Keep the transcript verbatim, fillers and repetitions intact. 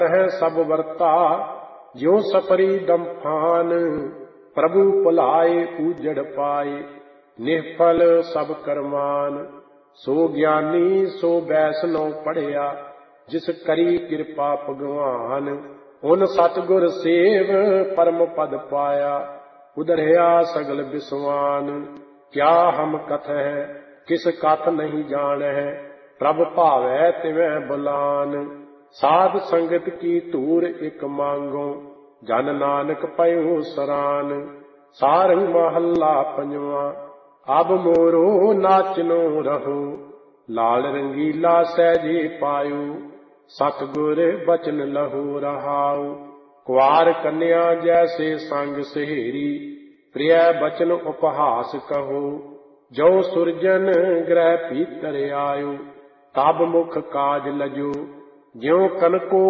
है सब वर्ता ज्यो सपरी दम्फान। प्रभु भुलाए उजड़ पाए निफल सब करमान। सो ज्ञानी सो वैष्णव पढ़िया जिस करी कृपा भगवान। उन सतगुर सेव परम पद पाया उधरिया सगल विसवान। क्या हम कथ है किस कथ नहीं जान है प्रभ भावै तिवै बुलान। साध संगत की धूर एक मांगो जन नानक पयो सरान। सारंग महला पंजवा अब मोरो नाचनो रहो। लाल रंगीला सहजे पायो सतगुर बचन लहो रहाओ। कुआर कन्या जैसे संग सहेरी प्रिय बचन उपहास कहो। जो सुरजन ग्रह भीतर आयो तब मुख काज लजो। ज्यों कनको